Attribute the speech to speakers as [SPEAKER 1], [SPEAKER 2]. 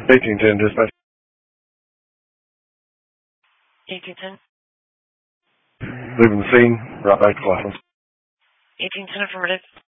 [SPEAKER 1] 1810 dispatch.
[SPEAKER 2] 1810.
[SPEAKER 1] Leaving the scene, right back to Claflin.
[SPEAKER 2] 1810 affirmative.